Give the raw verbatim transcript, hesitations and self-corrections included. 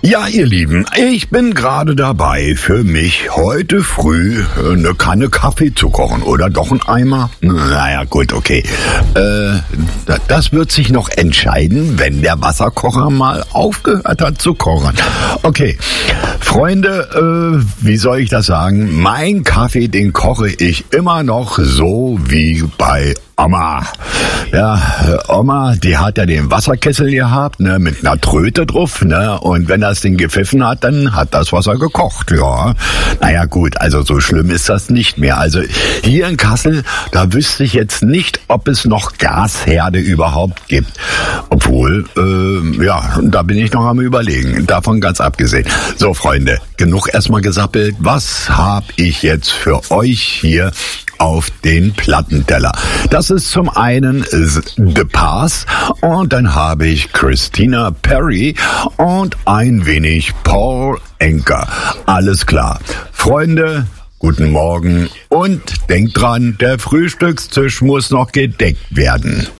Ja, ihr Lieben, ich bin gerade dabei, für mich heute früh eine Kanne Kaffee zu kochen. Oder doch ein Eimer? Naja, gut, okay. Äh, das wird sich noch entscheiden, wenn der Wasserkocher mal aufgehört hat zu kochen. Okay, Freunde, äh, wie soll ich das sagen? Mein Kaffee, den koche ich immer noch so wie bei Oma. Ja, Oma, die hat ja den Wasserkessel gehabt, ne, mit einer Tröte drauf, ne, und wenn das Ding gepfiffen hat, dann hat das Wasser gekocht, ja. Naja, gut, also so schlimm ist das nicht mehr. Also hier in Kassel, da wüsste ich jetzt nicht, ob es noch Gasherde überhaupt gibt. Obwohl, äh, ja, da bin ich noch am Überlegen, davon ganz abgesehen. So, Freunde, genug erstmal gesappelt. Was hab ich jetzt für euch hier auf den Plattenteller? Das ist zum einen The Pass und dann habe ich Christina Perri und ein wenig Paul Anka. Alles klar. Freunde, guten Morgen und denkt dran, der Frühstückstisch muss noch gedeckt werden.